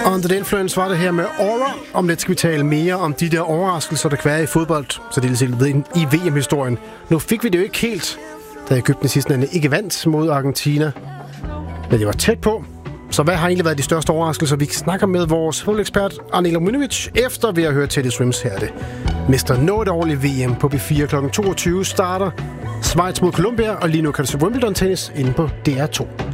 Under the Influence var det her med Aura. Om lidt skal vi tale mere om de der overraskelser, der kan være i fodbold, så det er i VM-historien. Nu fik vi det jo ikke helt, da Egypten sidste ende ikke vandt mod Argentina. Men det var tæt på. Så hvad har egentlig været de største overraskelser? Vi snakker med vores fodboldekspert Arnel Ominovic efter vi har hørt Teddy Swims her. Det Mr. Know-it-all i VM på B4 kl. 22 starter Schweiz mod Colombia, og lige nu kan du se Wimbledon-tennis inde på DR2.